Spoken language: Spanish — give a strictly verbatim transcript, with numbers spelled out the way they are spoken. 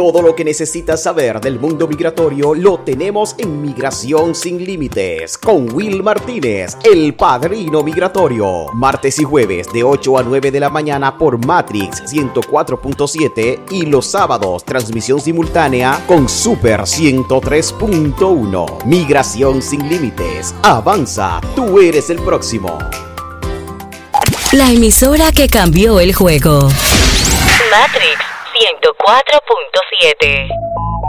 Todo lo que necesitas saber del mundo migratorio lo tenemos en Migración Sin Límites con Will Martínez, el padrino migratorio. Martes y jueves de ocho a nueve de la mañana por Matrix ciento cuatro punto siete y los sábados transmisión simultánea con Super ciento tres punto uno. Migración Sin Límites. Avanza, tú eres el próximo. La emisora que cambió el juego. Matrix ciento cuatro punto siete.